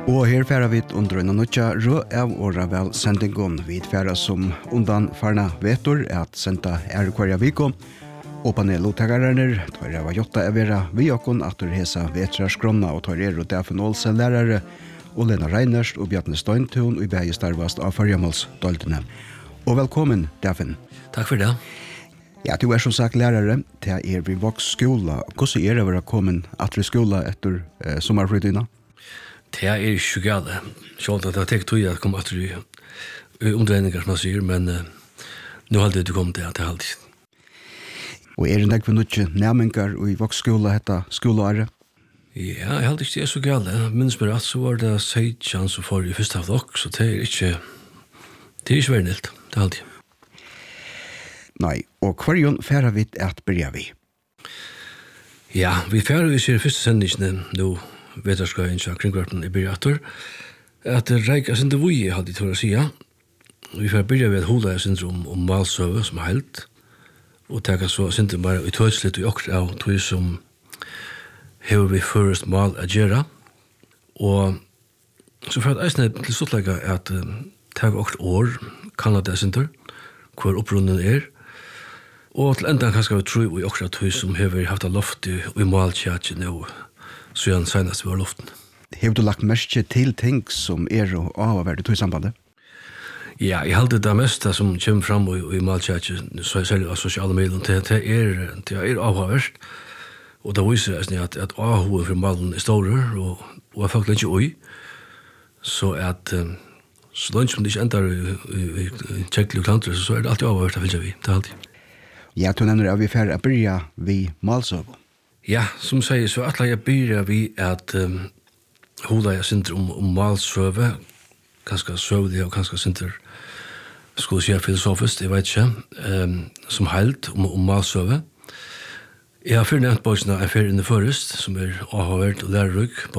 Og her færa vi under en nødja rød av åra vel sendingon. Vi færa som undan farna vetor at senda kvarja viko. Og panelottagarerne tar av jotta evera vi okkon atur hesa vetraskrona og tar og Dafen Olsen lærare og Lena Reinerst og Bjarne Støyntun og i begge starvast av Farjamålsdoltene. Og velkommen, Dafen. Takk for det. Ja, du som sagt lærare til vi Vox skola. Hvordan det å være kommet atur skola etter sommerflyttina? Det er ikke gale. Sjålt at det har tenkt tog at komme atur i omdreininger, som man sier, men nå har det kommet til at det er alltid. Og det nekve nødje nærmengar i Vox skola hetta skolaare? Ja, jeg hadde ikke det så gale. Jeg minns meg at så var det Seidjan som får i første av dere, så det er ikke veldig nilt. Det er alltid. Nei, og hverjon færa vi at byrja vi? Ja, vi færa vi sier første sendingene nå, vet jeg skal innså kringvarten i byrjator, at det reika sin det vui, hadde jeg til å si. Vi færa byrja vi at hola syndrom om malsøve som er helt, og teka så syndrom bare i tøyslitt og okra av tøy som hever vi først mal a gjerra, og så for at eisne til stortlega at teka okra år kanna det syndrom, hvor opprunnen er, og til enda kanskje vi tro i okra tøy som hever haft av lofti og i maltjatje nå, så gjerne senest vi har loften. Har du lagt mest til ting som og avhverdet tøy sambandet? Ja, jeg halte det meste som kommer fram i maltjatje, så jeg selv av sosiale medier, det er avhverdet, og det viser at avhverdet for malen er større, og jeg faktisk ikke oi, så at så langt som det ikke ender i tjekkelig og klantre, så er det alltid avhverdet, det vil vi, det er alltid. Ja, du nevner at vi færre byrja vi malsøv. Ja, som sier, så at jeg byrja vi at hola jeg synder om malsøve, kanskje søvlig og kanskje synder, skulle si filosofisk, jeg vet ikke, som heilt om malsøve. Jeg har før nevnt bøksene en ferie inne først, som avhørt og lærerøk,